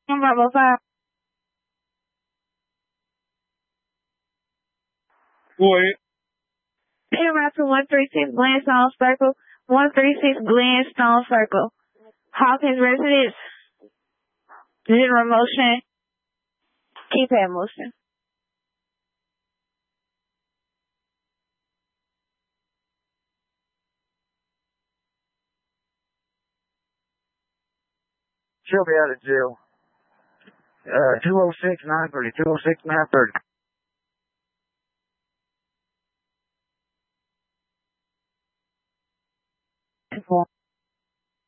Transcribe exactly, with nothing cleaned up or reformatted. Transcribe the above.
Bravo five. Wait. Pin route to one three six Glenstone Circle. one three six Glenstone Circle. Hawkins residence. General motion. Keypad motion. She'll be out of jail. Uh, two oh six nine thirty, two oh six nine thirty.